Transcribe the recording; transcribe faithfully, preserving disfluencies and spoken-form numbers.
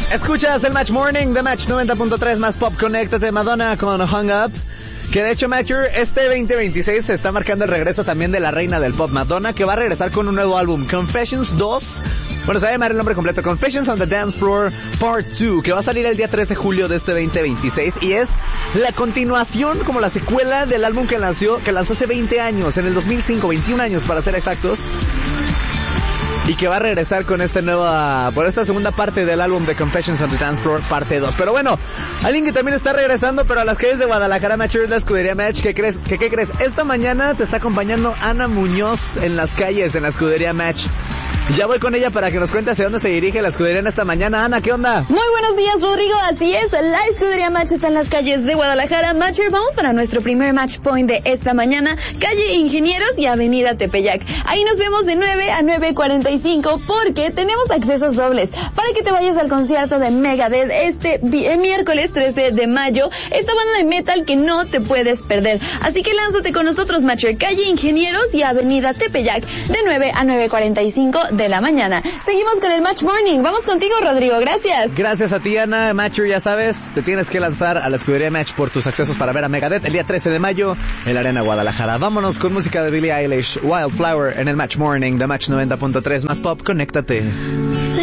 Escuchas el Match Morning de Match noventa punto tres más pop. Conéctate, Madonna con Hung Up. Que de hecho, Matcher, este veinte veintiséis se está marcando el regreso también de la reina del pop, Madonna, que va a regresar con un nuevo álbum, Confessions dos. Bueno, se va a llamar el nombre completo, Confessions on the Dance Floor Part dos, que va a salir el día tres de julio de este veinte veintiséis y es la continuación, como la secuela del álbum que lanzó, que lanzó hace veinte años, en el dos mil cinco, veintiún años para ser exactos. Y que va a regresar con esta nueva, por esta segunda parte del álbum de Confessions on the Dance Floor, parte dos. Pero bueno, alguien que también está regresando, pero a las calles de Guadalajara, Match, es la escudería Match. ¿Qué crees? ¿Qué, qué crees? Esta mañana te está acompañando Ana Muñoz en las calles, en la escudería Match. Ya voy con ella para que nos cuente hacia dónde se dirige la escudería en esta mañana. Ana, ¿qué onda? Muy buenos días, Rodrigo. Así es, la escudería Match está en las calles de Guadalajara. Matcher, vamos para nuestro primer match point de esta mañana, calle Ingenieros y avenida Tepeyac. Ahí nos vemos de nueve a nueve cuarenta y cinco porque tenemos accesos dobles para que te vayas al concierto de Megadeth este miércoles trece de mayo. Esta banda de metal que no te puedes perder. Así que lánzate con nosotros, Matcher, calle Ingenieros y avenida Tepeyac de nueve a nueve cuarenta y cinco de la mañana. Seguimos con el Match Morning. Vamos contigo, Rodrigo. Gracias. Gracias a ti, Ana. Matcher, ya sabes, te tienes que lanzar a la escudería Match por tus accesos para ver a Megadeth el día trece de mayo en la Arena Guadalajara. Vámonos con música de Billie Eilish, Wildflower, en el Match Morning de Match noventa punto tres más pop. Conéctate.